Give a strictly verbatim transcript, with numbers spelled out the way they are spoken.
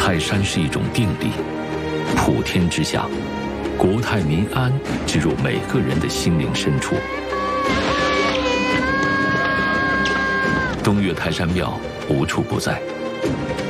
泰山是一种定力，普天之下，国泰民安植入每个人的心灵深处。东岳泰山庙无处不在。